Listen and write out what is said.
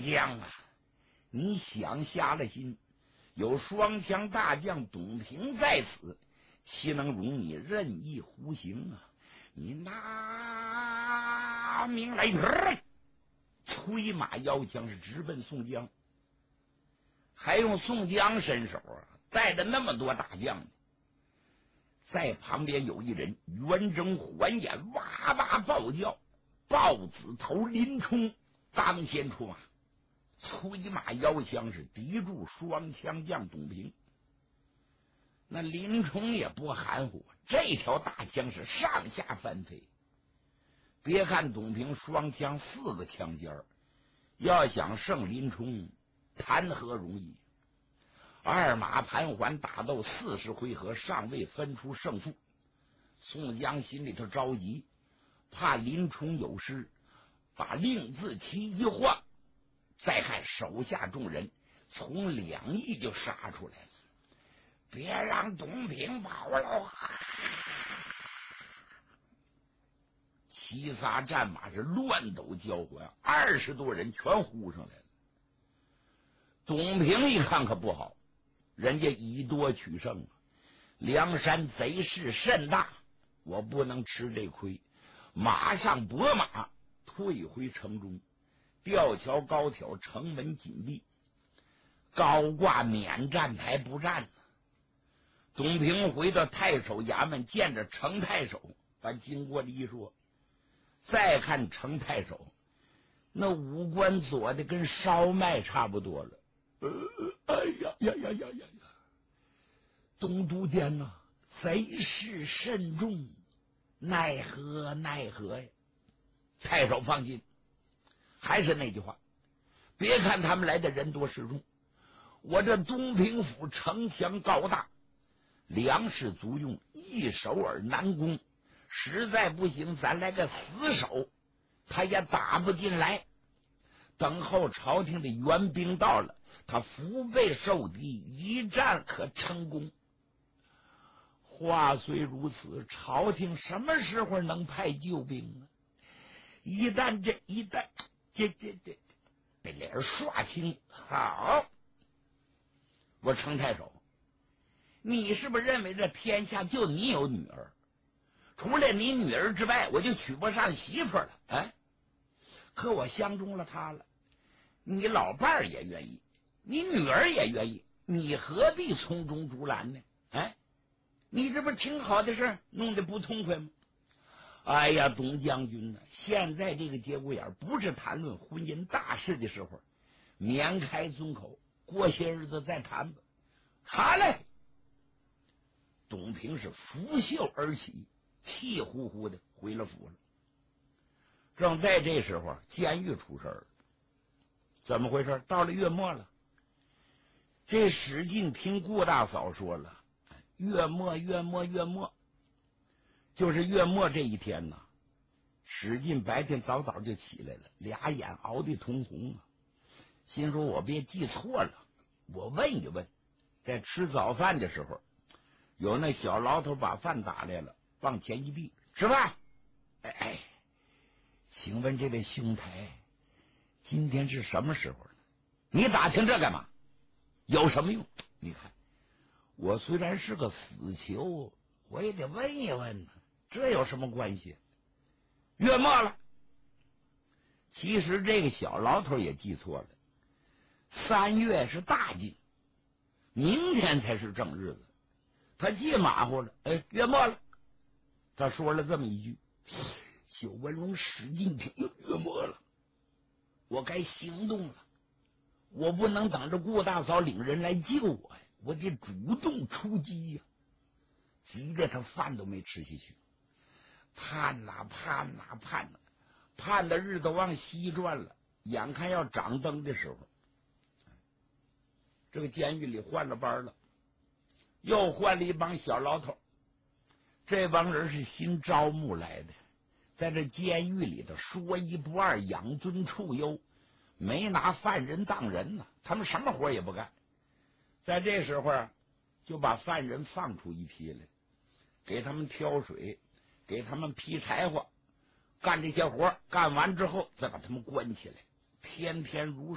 将啊，你想瞎了心，有双枪大将董平在此，岂能容你任意胡行啊？你拿命来！催马摇枪是直奔宋江，还用宋江身手啊，带着那么多大将呢。在旁边有一人圆睁环眼，哇哇暴叫，豹子头林冲当先出马，催马摇枪是敌住双枪将董平。那林冲也不含糊，这条大枪是上下翻飞。别看董平双枪4个枪尖，要想胜林冲谈何容易。二马盘桓打斗40回合，尚未分出胜负。宋江心里头着急，怕林冲有失，把令字旗一晃，再看手下众人从两翼就杀出来了。别让董平跑了！7撒战马是乱斗交环，20多人全呼上来了。董平一看可不好，人家以多取胜啊，梁山贼势甚大，我不能吃这亏，马上拨马退回城中。吊桥高挑，城门紧闭，高挂免战牌不战。董平回到太守衙门，见着程太守，把经过的一说。再看程太守，那五官左的跟烧麦差不多了。哎呀呀呀呀呀呀！董督监呐，贼势甚重，奈何奈何呀！太守放心，还是那句话，别看他们来的人多势众，我这东平府城墙高大，粮食足用，易守而难攻。实在不行，咱来个死守，他也打不进来。等候朝廷的援兵到了，他腹背受敌，一战可成功。话虽如此，朝廷什么时候能派救兵啊？一旦这脸刷青，好，我程太守，你是不是认为这天下就你有女儿？除了你女儿之外，我就娶不上媳妇了。哎，可我相中了她了，你老伴儿也愿意，你女儿也愿意，你何必从中竹篮呢？哎，你这不是挺好的事，弄得不痛快吗？哎呀，董将军呢，现在这个节骨眼不是谈论婚姻大事的时候，免开尊口，过些日子再谈吧。好嘞！董平是拂袖而起，气呼呼的回了府了。正在这时候，监狱出事了。怎么回事？到了月末了。这史进听顾大嫂说了，月末，就是月末这一天呢。史进白天早早就起来了，俩眼熬得通红啊，心说我别记错了，我问一问。在吃早饭的时候，有那小老头把饭打来了，往前一递，吃饭。哎，请问这位兄台，今天是什么时候呢？你打听这干嘛？有什么用？你看，我虽然是个死囚，我也得问一问呢，这有什么关系？月末了。其实这个小老头也记错了，3月是大忌，明天才是正日子。他记马虎了，哎，月末了。他说了这么一句，九纹龙使劲听，月末了，我该行动了。我不能等着顾大嫂领人来救我呀，我得主动出击呀！急得他饭都没吃下去，盼的日子往西转了，眼看要掌灯的时候，这个监狱里换了班了，又换了一帮小老头。这帮人是新招募来的，在这监狱里头说一不二，养尊处优，没拿犯人当人呢，他们什么活也不干。在这时候就把犯人放出一批来，给他们挑水，给他们劈柴火，干这些活，干完之后再把他们关起来，天天如